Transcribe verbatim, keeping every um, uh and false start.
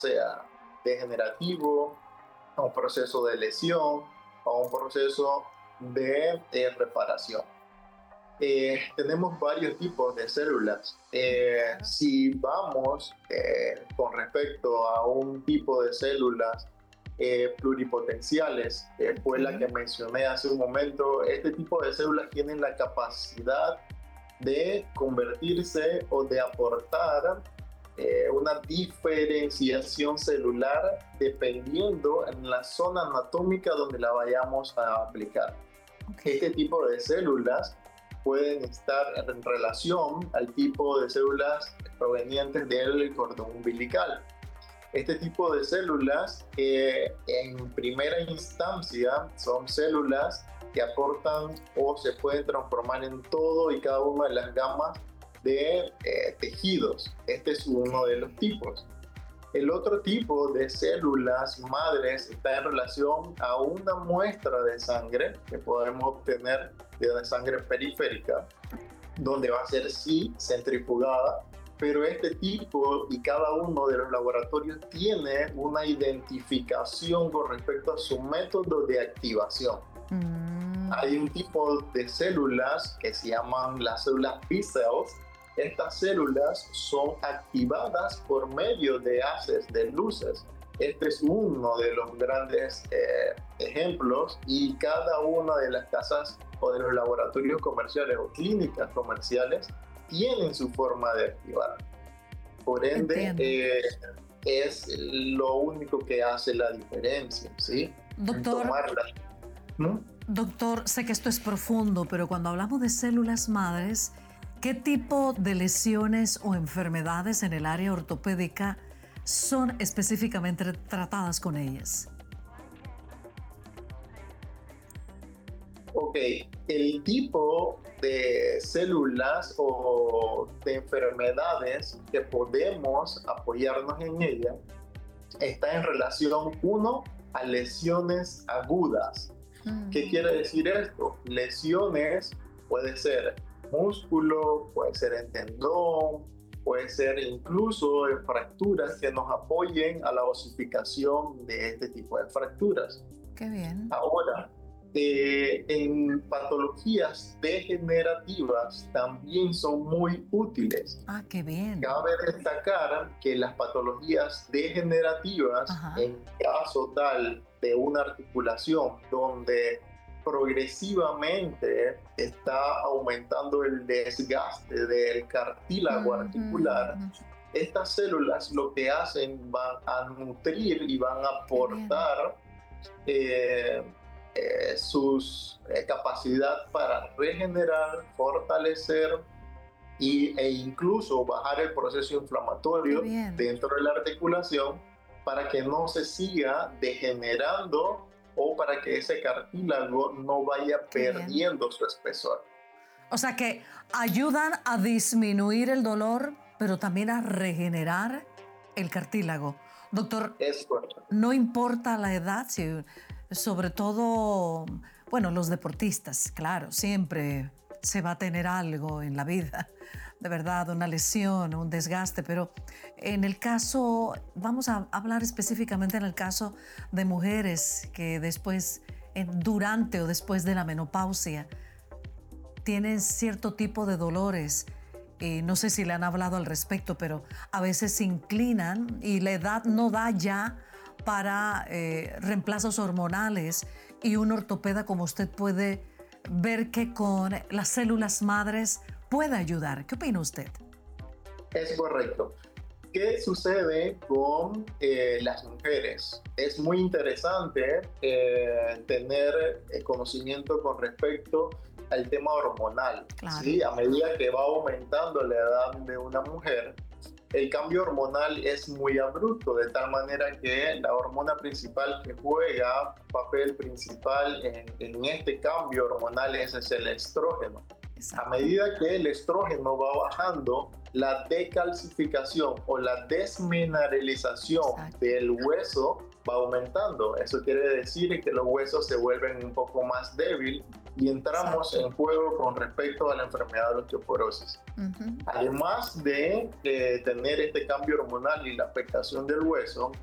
sea degenerativo, a un proceso de lesión, a un proceso de eh, reparación. Eh, tenemos varios tipos de células. Eh, si vamos eh, con respecto a un tipo de células eh, pluripotenciales, que fue la que mencioné hace un momento, este tipo de células tienen la capacidad de convertirse o de aportar eh, una diferenciación celular dependiendo en la zona anatómica donde la vayamos a aplicar. Okay. Este tipo de células pueden estar en relación al tipo de células provenientes del cordón umbilical. Este tipo de células eh, en primera instancia son células que aportan o se pueden transformar en todo y cada una de las gamas de eh, tejidos. Este es uno de los tipos. El otro tipo de células madres está en relación a una muestra de sangre que podemos obtener de sangre periférica, donde va a ser sí centrifugada, pero este tipo y cada uno de los laboratorios tiene una identificación con respecto a su método de activación. Mm. Hay un tipo de células que se llaman las células B-cells. Estas células son activadas por medio de haces de luces. Este es uno de los grandes eh, ejemplos y cada una de las casas o de los laboratorios comerciales o clínicas comerciales tienen su forma de activar. Por ende, eh, es lo único que hace la diferencia, ¿sí? Doctor, Tomarla. ¿Mm? Doctor, sé que esto es profundo, pero cuando hablamos de células madres, ¿qué tipo de lesiones o enfermedades en el área ortopédica son específicamente tratadas con ellas? Ok, el tipo de células o de enfermedades que podemos apoyarnos en ella está en relación, uno, a lesiones agudas. Mm. ¿Qué quiere decir esto? Lesiones puede ser músculo, puede ser en tendón, puede ser incluso en fracturas que nos apoyen a la osificación de este tipo de fracturas. Qué bien. Ahora, eh, en patologías degenerativas también son muy útiles. Ah, qué bien. Cabe destacar que las patologías degenerativas, Ajá. en caso tal de una articulación donde progresivamente está aumentando el desgaste del cartílago uh-huh. articular, estas células lo que hacen van a nutrir y van a aportar eh, eh, sus eh, capacidad para regenerar, fortalecer y, e incluso bajar el proceso inflamatorio dentro de la articulación para que no se siga degenerando o para que ese cartílago no vaya Qué perdiendo bien. su espesor. O sea que ayudan a disminuir el dolor, pero también a regenerar el cartílago. Doctor, es correcto. No importa la edad, si, sobre todo, bueno, los deportistas, claro, siempre se va a tener algo en la vida, de verdad, una lesión, un desgaste, pero en el caso, vamos a hablar específicamente en el caso de mujeres que después, durante o después de la menopausia, tienen cierto tipo de dolores. Eh, no sé si le han hablado al respecto, pero a veces se inclinan y la edad no da ya para eh, reemplazos hormonales y un ortopeda como usted puede ver que con las células madres puede ayudar. ¿Qué opina usted? Es correcto. ¿Qué sucede con eh, las mujeres? Es muy interesante eh, tener eh, conocimiento con respecto al tema hormonal. Claro. ¿Sí? A medida que va aumentando la edad de una mujer, el cambio hormonal es muy abrupto, de tal manera que la hormona principal que juega papel principal en, en este cambio hormonal es, es el estrógeno. A medida que el estrógeno va bajando, la decalcificación o la desmineralización Exacto. del hueso va aumentando. Eso quiere decir que los huesos se vuelven un poco más débiles y entramos Exacto. en juego con respecto a la enfermedad de la osteoporosis. Ujú. Además de eh, tener este cambio hormonal y la afectación del hueso,